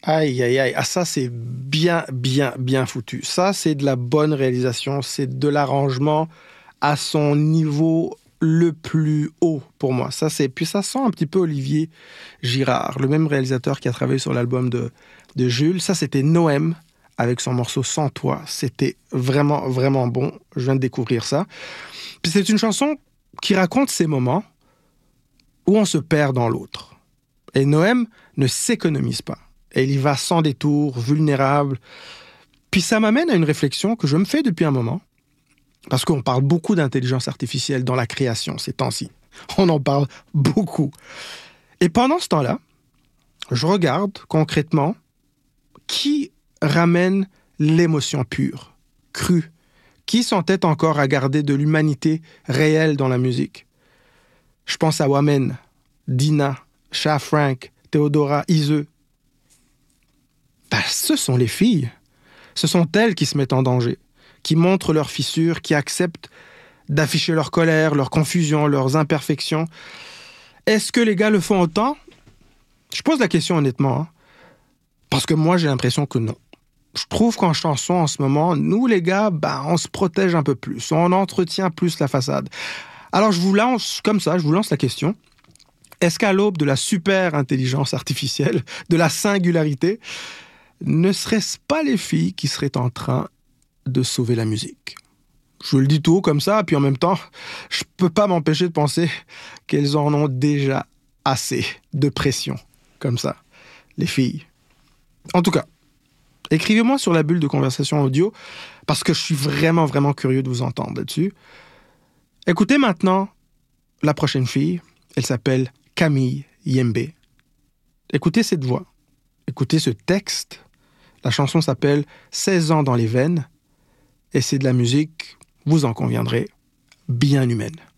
Aïe, aïe, aïe. Ah, ça, c'est bien, bien, bien foutu. Ça, c'est de la bonne réalisation. C'est de l'arrangement à son niveau le plus haut pour moi. Puis ça sent un petit peu Olivier Girard, le même réalisateur qui a travaillé sur l'album de Jules. Ça, c'était Noëm avec son morceau Sans toi. C'était vraiment, vraiment bon. Je viens de découvrir ça. Puis c'est une chanson qui raconte ces moments où on se perd dans l'autre. Et Noëm ne s'économise pas. Et il y va sans détour, vulnérable. Puis ça m'amène à une réflexion que je me fais depuis un moment, parce qu'on parle beaucoup d'intelligence artificielle dans la création ces temps-ci. On en parle beaucoup. Et pendant ce temps-là, je regarde concrètement qui ramène l'émotion pure, crue, qui s'entête encore à garder de l'humanité réelle dans la musique. Je pense à Wamen, Dina, Cha Frank, Théodora, Iseux. Ce sont les filles. Ce sont elles qui se mettent en danger, qui montrent leurs fissures, qui acceptent d'afficher leur colère, leur confusion, leurs imperfections. Est-ce que les gars le font autant? Je pose la question honnêtement, hein, parce que moi j'ai l'impression que non. Je trouve qu'en chanson en ce moment, nous les gars, on se protège un peu plus, on entretient plus la façade. Alors je vous lance la question. Est-ce qu'à l'aube de la super intelligence artificielle, de la singularité, ne serait-ce pas les filles qui seraient en train de sauver la musique? Je le dis tout haut comme ça, puis en même temps, je peux pas m'empêcher de penser qu'elles en ont déjà assez de pression, comme ça, les filles. En tout cas, écrivez-moi sur la bulle de conversation audio, parce que je suis vraiment, vraiment curieux de vous entendre là-dessus. Écoutez maintenant la prochaine fille, elle s'appelle Camille Yembe. Écoutez cette voix, écoutez ce texte. La chanson s'appelle « 16 ans dans les veines » et c'est de la musique, vous en conviendrez, bien humaine.